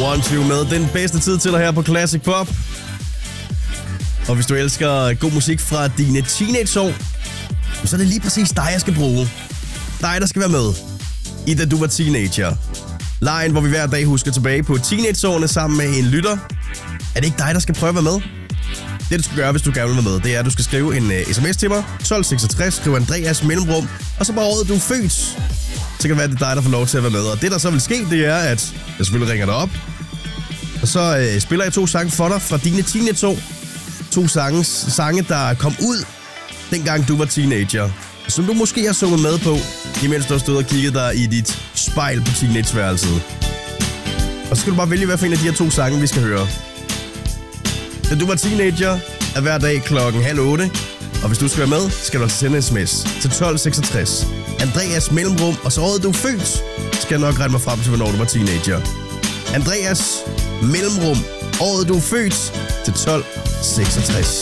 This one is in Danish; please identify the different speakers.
Speaker 1: Want You med den bedste tid til dig her på Classic Pop. Og hvis du elsker god musik fra dine teenageår, så er det lige præcis dig, jeg skal bruge. Dig, der skal være med i da du var teenager. Lejen, hvor vi hver dag husker tilbage på teenageårene sammen med en lytter. Er det ikke dig, der skal prøve at være med? Det, du skal gøre, hvis du gerne vil være med, det er, at du skal skrive en sms til mig. 1266, skriv Andreas mellemrum, og så bare året, du er født. Så kan det være, at det er dig, der får lov til at være med. Og det, der så vil ske, det er, at jeg selvfølgelig ringer dig op. Og så spiller jeg 2 sange for dig fra dine teenageår. 2 sange, der kom ud, dengang du var teenager. Som du måske har sunget med på, imens du har stået og kigget dig i dit spejl på teenageværelset. Og så skal du bare vælge, hvad for en af de her 2 sange, vi skal høre. Da du var teenager, er hver dag 7:30. Og hvis du skal være med, skal du altså sende en sms til 1266. Andreas mellemrum, og så året du er født, skal jeg nok regne mig frem til, hvornår du var teenager. Andreas mellemrum, året du er født, til 1266.